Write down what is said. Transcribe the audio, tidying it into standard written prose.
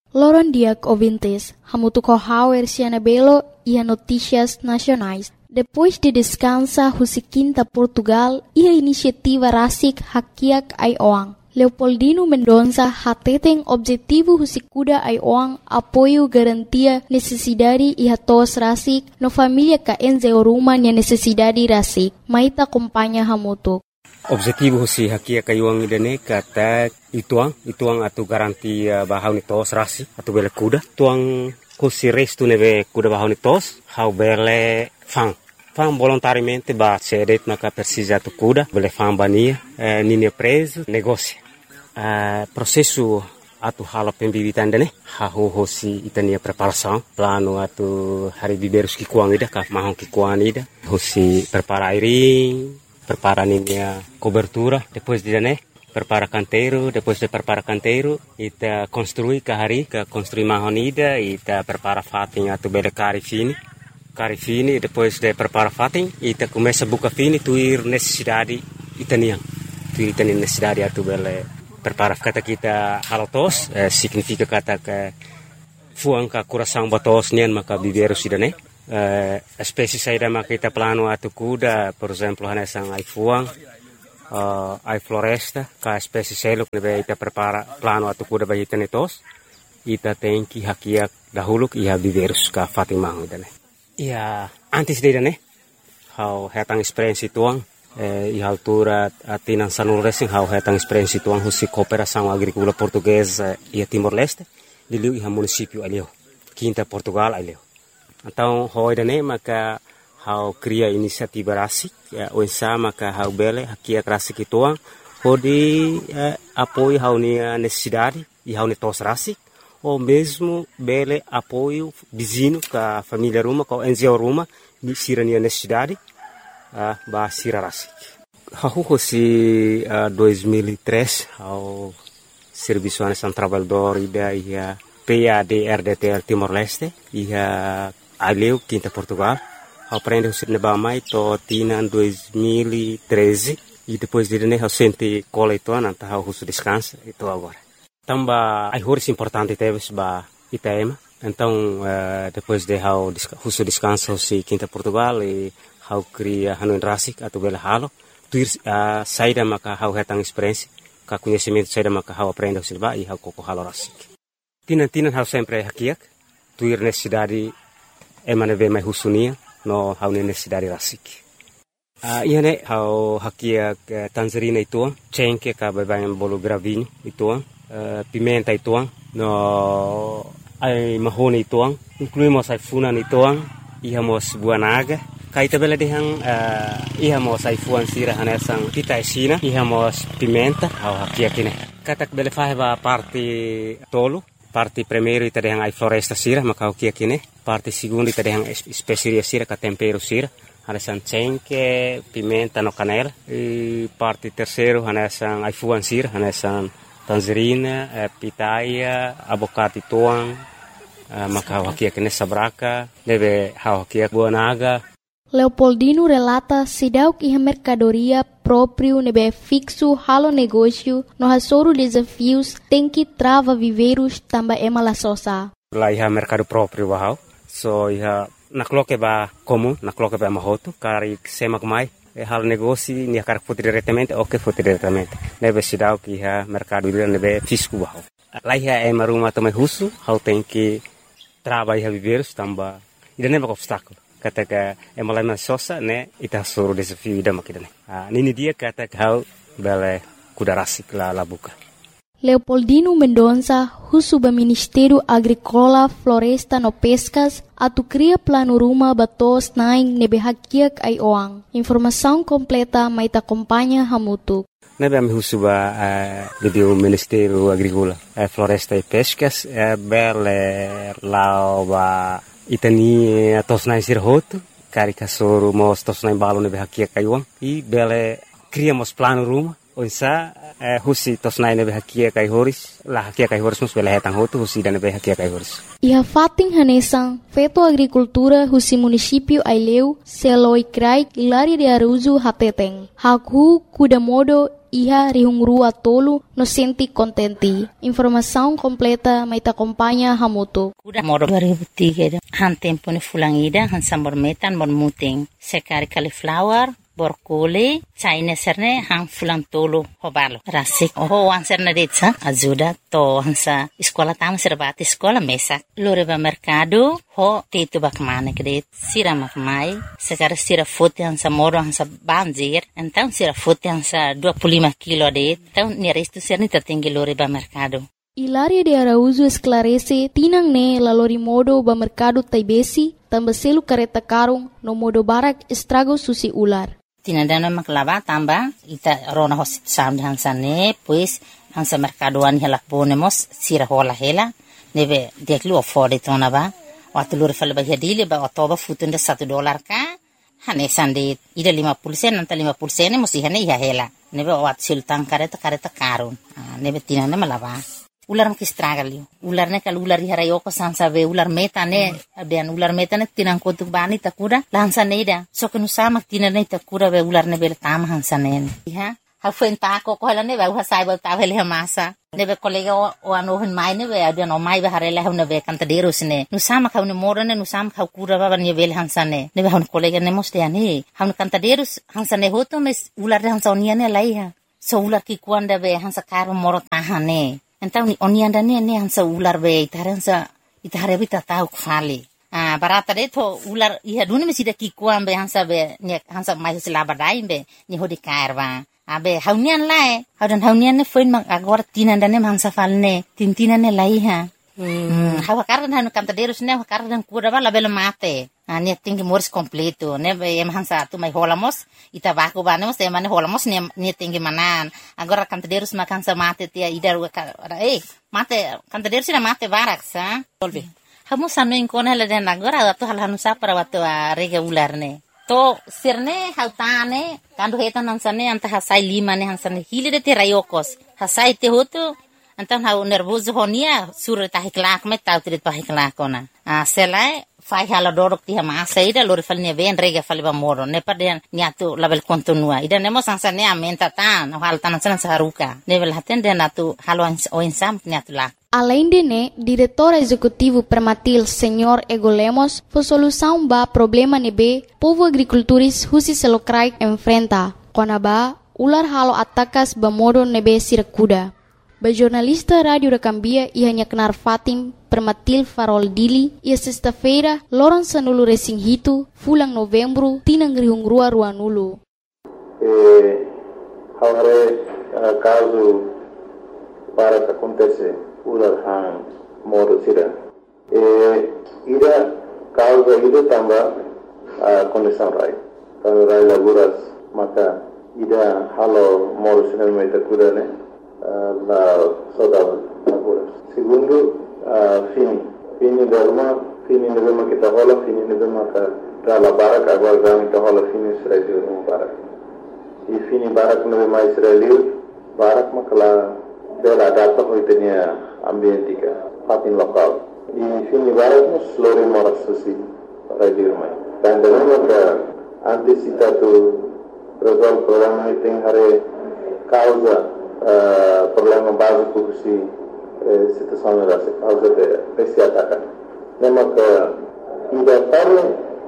Loron diak ouvintes, hamutu kohauer Belo e a notícias nacionais. Depois de descansa Husiquinta Portugal e a iniciativa Rasik Hakiak Aioang. Leopoldino Mendonça hateten objetivo Husikuda Aioang apoio garantia necessidade e hatos Rasik no família ka enzeoruma nia necessidade Rasik. Maita acompanha hamutu. Objetivo si hakia kayuang idane kata ituang atu garantia bahau ni tos rasi atu bele kuda tuang kusi restu neve kuda bahau ni tos hau bele fang volontariamente ba cedet maka persija atu kuda bele fang bania nini preso negócio processo atu hala pembibitan dane hau hosi itania preparação plano atu hari biberus ki kuang ida ka mahong ki kuang ida hosi prepara airing prepara a cobertura, depois de prepara canteiro, depois de prepara canteiro, ita construi kahari, construi mahonida, ita prepara fatin atu bele cari fini, depois de prepara fatin, ita começa buka fini, tuir necessidade itanian, necessidade atu bele prepara kata kita halotos, significa kata que fuang ka coração batos nian maka biberu sidane. Espécie saída makita plano atu kuda, por exemplo, hanesang ai fuang, ai floresta, ka espécie selo nebe ita prepara plano atu kuda ba ita netos, ita tem que hakiak dahulu ia viverus ka fatimang idane. Ia antes de idane, hau hetang experiência tuang, e altura atinan sanul racing hau hetang experiência tuang husi cooperação agrícola portuguesa e Timor-Leste, diliu ia município alio, Quinta Portugal alio. Então, hoidane maka hau cria inisiativa rasik, onsa maka hau bele hakia rasik ituang, hodi apoio hau nia necessidade e hau netos rasik, ou mesmo bele apoio vizinho ka família ruma, ka NGO ruma, ni sira nia necessidade, ba sira rasik. Hau hosi 2003 hau serviço anesan trabalhador ida ia PAD-RDTL Timor-Leste, ia aleu Quinta Portugal, aprende o Sirnebamai to tina 2013 e depois de né sente cola itu nanta hau husu descansa itu agora. Tamba ai horis importante teves ba Itaema. Então depois de hau husu descansa si Quinta Portugal e hau cria hanuin rasik atau bela halo, tuir saída maka hau hetang experiência, ka conhecimento saída maka hau aprende o silba e hau koko halo rasik. Tinan hau sempre hakiak, tuir necessidade emane ve mai husunia no hau necessidade rasik. Iane hau hakia tangerina ituang, cengke ka babayan bolo gravinho ituang, pimenta ituang, no ai mahone ituang, incluímos ai funan ituang, ihamos buanaga, kaita bela dehang ihamos ai fuan sira hanesang pita esina, ihamos pimenta hau hakia kine. Katak bele faheba parte tolo, parte primeiro ita dehang ai floresta sira maka hakia kine. Parte segundo ita dehang especiaria sira ka tempero sira hanesan cengke, pimenta no canela e parte terceiro hanesan ai fuan sira hanesan tangerina, pitaia, abocate tuang maka hakia kine sabraka deve hakia buanaga. Leopoldino relata sidauk iha mercadoria próprio nebe fixo halo negócio no hasoro desafios tem que trava viveiros tamba emala sosa. Lá iha mercado próprio bahau. So iha nakloke ba comum, nakloke ba mahoto, kari semak mai halo negócio ni kar foto diretamente ou que foto diretamente. Nebe sidauk iha mercado nebe fisco bahau. Lá iha emaruma também russo, hau tem que trava iha viveiros tamba ida nebe obstáculo. Kata ka emalama sosa ne ita soro desafio ida makidane. Nini dia kata kau bele kuda rasik la buka. Leopoldino Mendonça, husuba Ministério Agrícola, Floresta no Pescas, atu cria plano ruma batos naing nebe hakiak ai oang. Informação completa mai ta acompanha hamutu. Nebe am husuba do Ministério Agrícola, Floresta e Pescas, bele lauba itani tosnai sirhoto, cari kasoro mos tosnai balo nebe hakia kayuang, e bele criamos plano ruma, Oisa husi tosnai nebe hakia kai horis la hakia kai horis mus bela hetang hotu husi dan nebe hakia kai horis. Iha fating hanesang feto agricultura husi município Aileu seloi krai Hilaria de Araújo hateteng. Hakhu kuda modo iha rihungrua tolu no senti contenti. Informação completa mai ta acompanha hamoto. Kuda modo 2003 han tempo ni fulangida han sambor metan mon muting sekari cauliflower borkole China serne hang fulang tolo hobalo rasik ho anserne detsa ajuda to hansa sekolah tam serbati sekolah mesak loreba mercado ho tetu bakmane kredit sira makmai sekarang sira fote hansa moro hansa banjir então sira fote hansa 25 kilo det então nerestu serni tertinggi loreba mercado. Hilaria de Araújo esclarece tinang ne lalori modo ba mercado taibesi tambah selu kareta karung no modo barak estrago susi ular. Tinadana maklava tamba ita rona hosit sound hansane pues hansa mercadoan hela ponemos sira hola hela neve deklu afford itona ba watulur fal ba hedile ba otoba futunda $1 ka hane sande ida 50 sen anta 50 sen musi hane ya hela neve wat sultan kareta karun neve tinana malava ular makistragali ular ne kal ular harayoko sansabe ular metane abian ular metane tinang kotuk bani takura lansa neida so kenu sama tinane takura be ular ne bel tam hansanen ha ha fenta ko hala ne ba sai ba ta vele masa ne be kolega o ano hen mai ne be abian o mai be harela ne be kanta derus ne nu sama ka ne morane nu sama ka kura ba ne bel hansane ne be han kolega ne moste ani han kanta derus hansane hoto mes ular hansonia ne laiha so ular ki kuanda be hansa karo morot tahane. Então ni onianda ne hansa ular be itare bita tau kfali barata de to ular iha duni mesida ki kuambe hansa be ne hansa mai selaba dai be ni hodi kairwa abe haunian lai haunian ne foin mak agora tinanda ne hansa falne tintina ne lai ha hawa karan hanu kanta derus ne karan kura bala bela mate ne tingi mors completo ne be hansa tu mai holamos ita baku banemos te mane holamos ne tingi manan agora kanta derus mak hansa mate tia idar mate kanta derus na mate barak sa tolbi hamu sanu inkona la den agora tu hal hanu sa para watu rega ular ne to sirne hautane kandu hetan hansane anta hasai 5 ne hansane hilide te rayokos hasai te hotu antan hau nervoso honia sur tahiklak me tautrit pahiklakona selai fai hala dorok ti hama saida lori falne ven rega faliba moro ne paden niatu label kontinua ida nemo sansane amenta tan hal tanan san saruka level haten den atu halo o insam niatu la. Além de ne, diretor executivo Prematil Senhor Ego Lemos, foi solução ba problema nebe povo agricultores husi selokrai enfrenta. Konaba ular halo atakas ba modo nebe sirakuda. Ba jornalista Radio da Cambia ia kenar Fatim Prematil Farol Dili ia sexta-feira loron sanulu resing hitu fulang novembro tinang rihungrua ruanulu. Caso para que acontece ular han modo sira ida causa ida tambah condição rai kalau rai laburas maka ida halo modo sira meta kudane la saudade laburas segundo fini derma kita hola fini derma ka la barak agora gami kita hola fini Israel no barak e fini barak no mais Israel barak makala bela data hoitenia ambientika fatin lokal di sini barat mus lori moras susi radio mai dan dengan ke antisipatu resolve problema iting hare causa problema básico si situação rasa causa de pesiataka nemak ida parle